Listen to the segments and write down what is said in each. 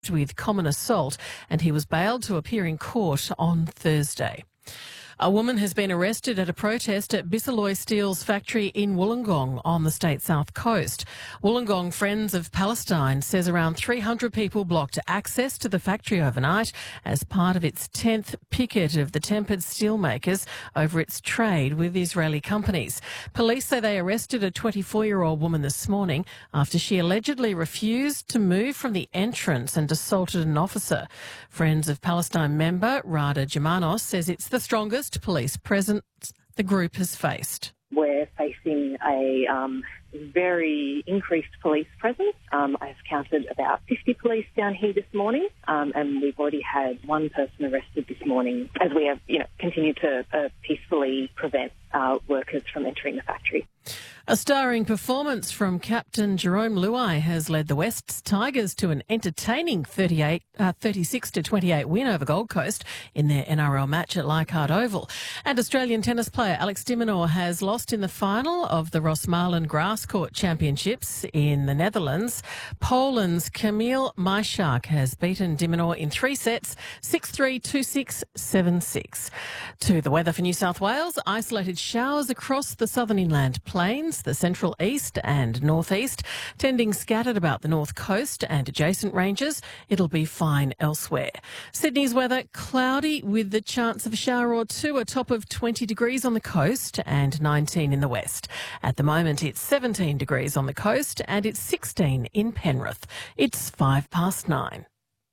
with common assault, and he was bailed to appear in court on Thursday. A woman has been arrested at a protest at Bisalloy Steel's factory in Wollongong on the state south coast. Wollongong Friends of Palestine says around 300 people blocked access to the factory overnight as part of its 10th picket of the tempered steelmakers over its trade with Israeli companies. Police say they arrested a 24-year-old woman this morning after she allegedly refused to move from the entrance and assaulted an officer. Friends of Palestine member Rada Germanos says it's the strongest police presence the group has faced. We're facing a very increased police presence. I've counted about 50 police down here this morning, and we've already had one person arrested this morning as we have, continued to peacefully prevent workers from entering the factory. A starring performance from Captain Jerome Luai has led the West's Tigers to an entertaining 36-28 win over Gold Coast in their NRL match at Leichhardt Oval. And Australian tennis player Alex de Minaur has lost in the final of the Rosmalen Grass Court Championships in the Netherlands. Poland's Kamil Majchrzak has beaten de Minaur in 3 sets, 6-3, 2-6, 7-6. To the weather for New South Wales, isolated showers across the southern inland plains, the central east and northeast, tending scattered about the north coast and adjacent ranges. It'll be fine elsewhere. Sydney's weather, cloudy with the chance of a shower or two, a top of 20 degrees on the coast and 19 in the west. At the moment, it's 17 degrees on the coast and it's 16 in Penrith. It's 9:05.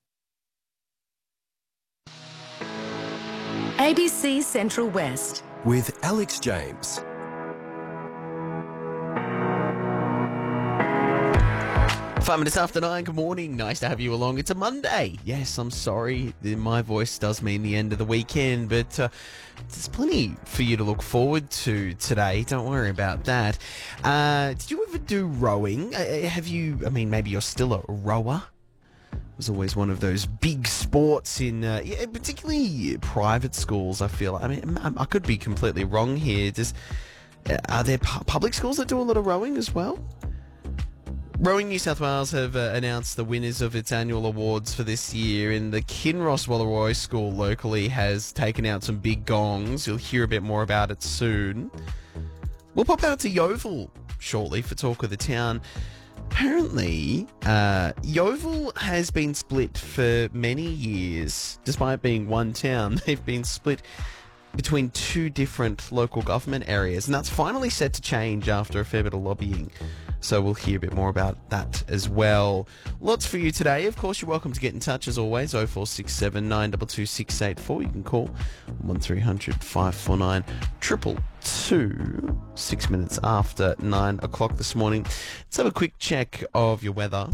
ABC Central West with Alex James. 5 minutes after 9, good morning. Nice to have you along. It's a Monday. Yes, I'm sorry. My voice does mean the end of the weekend, but there's plenty for you to look forward to today. Don't worry about that. Did you ever do rowing? Maybe you're still a rower. It was always one of those big sports in, particularly private schools, I feel. I could be completely wrong here. Are there public schools that do a lot of rowing as well? Rowing New South Wales have announced the winners of its annual awards for this year, and the Kinross Wallaroi School locally has taken out some big gongs. You'll hear a bit more about it soon. We'll pop out to Yeovil shortly for Talk of the Town. Apparently, Yeovil has been split for many years. Despite being one town, they've been split between 2 different local government areas, and that's finally set to change after a fair bit of lobbying. So we'll hear a bit more about that as well. Lots for you today. Of course, you're welcome to get in touch as always. 0467 922 684. You can call 1300 549 222. 6 minutes after 9 o'clock this morning. Let's have a quick check of your weather.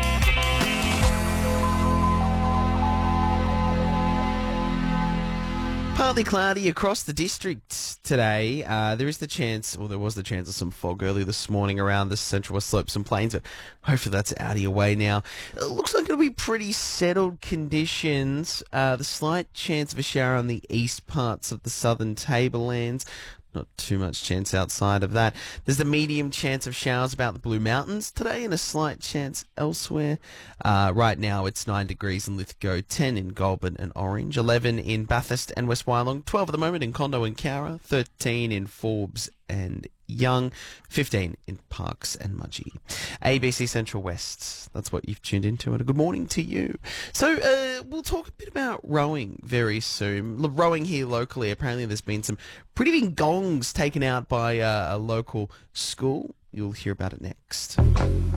Partly cloudy across the district today. There was the chance of some fog early this morning around the Central West Slopes and Plains, but hopefully that's out of your way now. It looks like it'll be pretty settled conditions. The slight chance of a shower on the east parts of the southern tablelands. Not too much chance outside of that. There's the medium chance of showers about the Blue Mountains today and a slight chance elsewhere. Right now it's 9 degrees in Lithgow, 10 in Goulburn and Orange, 11 in Bathurst and West Wyalong, 12 at the moment in Condo and Cowra, 13 in Forbes and Young, 15 in Parkes and Mudgee. ABC Central West, that's what you've tuned into, and a good morning to you. So we'll talk a bit about rowing very soon. Rowing here locally, apparently there's been some pretty big gongs taken out by a local school. You'll hear about it next.